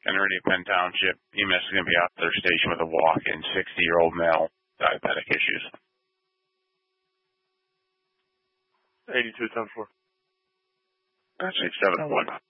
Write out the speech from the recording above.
Enridia Penn Township. EMS is going to be out to their station with a walk-in 60-year-old male, diabetic issues. 82-10-4. That's 871.